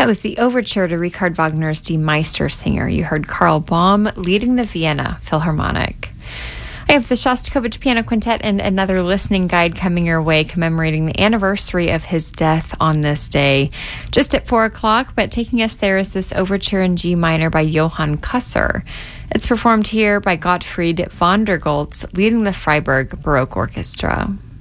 That was the overture to Richard Wagner's Die Meistersinger. You heard Karl Baum leading the Vienna Philharmonic. I have the Shostakovich Piano Quintet and another listening guide coming your way commemorating the anniversary of his death on this day. Just at 4 o'clock, but taking us there is this overture in G minor by Johann Kusser. It's performed here by Gottfried von der Goltz, leading the Freiburg Baroque Orchestra.